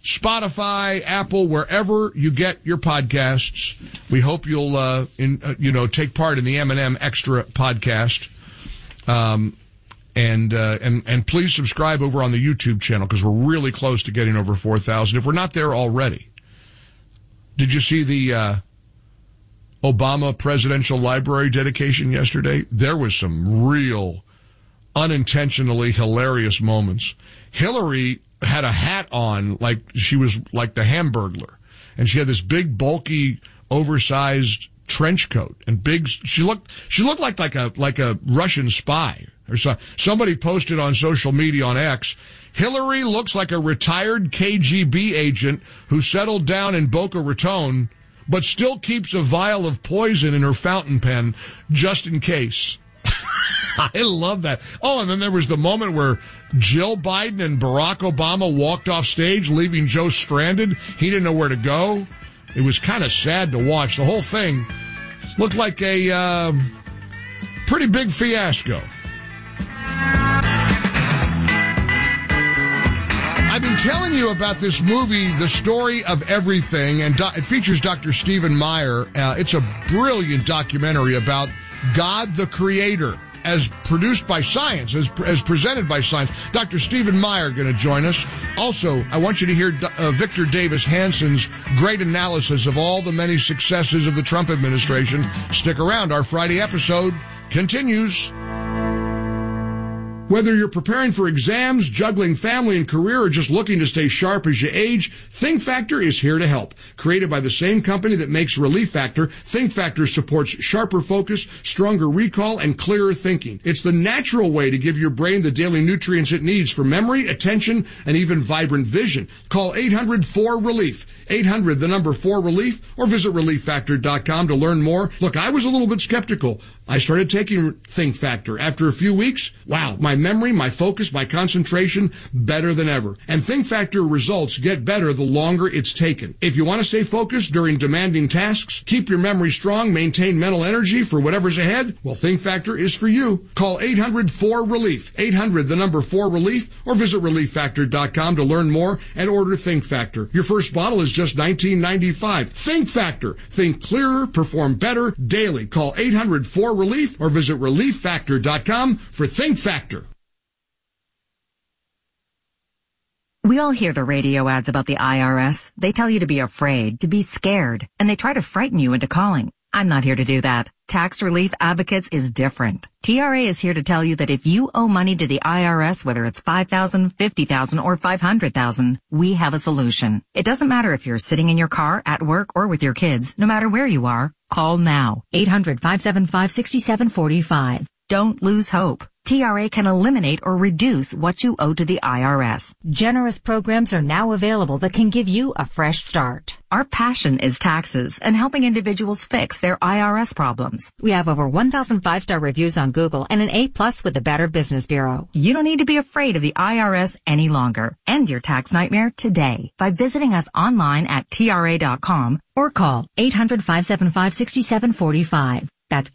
Spotify, Apple, wherever you get your podcasts. We hope you'll, take part in the M&M Extra podcast. And please subscribe over on the YouTube channel because we're really close to getting over 4,000. If we're not there already. Did you see the Obama Presidential Library dedication yesterday? There was some real unintentionally hilarious moments. Hillary had a hat on like she was like the Hamburglar, and she had this big, bulky, oversized trench coat and big. She looked like a Russian spy or so. Somebody posted on social media on X. Hillary looks like a retired KGB agent who settled down in Boca Raton, but still keeps a vial of poison in her fountain pen just in case. I love that. Oh, and then there was the moment where Jill Biden and Barack Obama walked off stage, leaving Joe stranded. He didn't know where to go. It was kind of sad to watch. The whole thing looked like a pretty big fiasco. I've been telling you about this movie, The Story of Everything, and it features Dr. Stephen Meyer. It's a brilliant documentary about God the Creator, as produced by science, as presented by science. Dr. Stephen Meyer going to join us. Also, I want you to hear Victor Davis Hanson's great analysis of all the many successes of the Trump administration. Stick around. Our Friday episode continues. Whether you're preparing for exams, juggling family and career, or just looking to stay sharp as you age, Think Factor is here to help. Created by the same company that makes Relief Factor, Think Factor supports sharper focus, stronger recall, and clearer thinking. It's the natural way to give your brain the daily nutrients it needs for memory, attention, and even vibrant vision. Call 800-4RELIEF. 800, the number 4RELIEF, or visit ReliefFactor.com to learn more. Look, I was a little bit skeptical. I started taking Think Factor. After a few weeks, wow, my memory, my focus, my concentration, better than ever. And Think Factor results get better the longer it's taken. If you want to stay focused during demanding tasks, keep your memory strong, maintain mental energy for whatever's ahead, well, Think Factor is for you. Call 800-4RELIEF. 800, the number 4RELIEF, or visit ReliefFactor.com to learn more and order Think Factor. Your first bottle is just $19.95. Think Factor. Think clearer, perform better daily. Call 800-4RELIEF or visit ReliefFactor.com for Think Factor. We all hear the radio ads about the IRS. They tell you to be afraid, to be scared, and they try to frighten you into calling. I'm not here to do that. Tax Relief Advocates is different. TRA is here to tell you that if you owe money to the IRS, whether it's $5,000, $50,000, or $500,000, we have a solution. It doesn't matter if you're sitting in your car, at work, or with your kids. No matter where you are, call now. 800-575-6745. Don't lose hope. TRA can eliminate or reduce what you owe to the IRS. Generous programs are now available that can give you a fresh start. Our passion is taxes and helping individuals fix their IRS problems. We have over 1,000 5-star reviews on Google and an A+ with the Better Business Bureau. You don't need to be afraid of the IRS any longer. End your tax nightmare today by visiting us online at TRA.com or call 800-575-6745. That's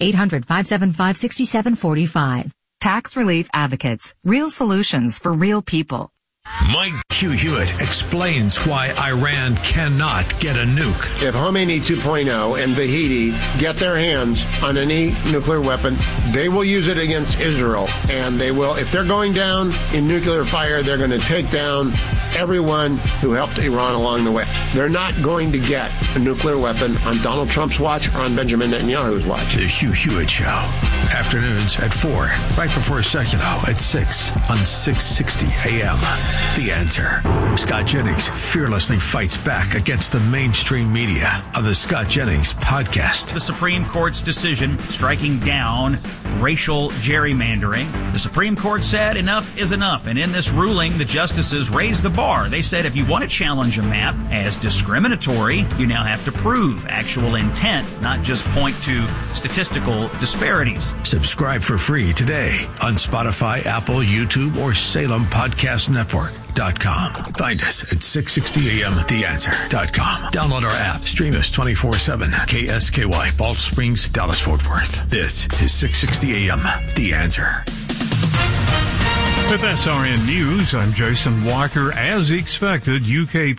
800-575-6745. Tax Relief Advocates. Real solutions for real people. Mike Q. Hewitt explains why Iran cannot get a nuke. If Khomeini 2.0 and Vahidi get their hands on any nuclear weapon, they will use it against Israel. And they will, if they're going down in nuclear fire, they're going to take down everyone who helped Iran along the way. They're not going to get a nuclear weapon on Donald Trump's watch or on Benjamin Netanyahu's watch. The Hugh Hewitt Show. Afternoons at 4, right before Secular at 6 on 660 AM. The Answer. Scott Jennings fearlessly fights back against the mainstream media on the Scott Jennings podcast. The Supreme Court's decision striking down racial gerrymandering. The Supreme Court said enough is enough. And in this ruling, the justices raised the bar. They said if you want to challenge a map as discriminatory, you now have to prove actual intent, not just point to statistical disparities. Subscribe for free today on Spotify, Apple, YouTube, or SalemPodcastNetwork.com. Find us at 660amtheanswer.com. Download our app. Stream us 24/7. KSKY, Balch Springs, Dallas, Fort Worth. This is 660 AM, The Answer. With SRN News, I'm Jason Walker. As expected, UK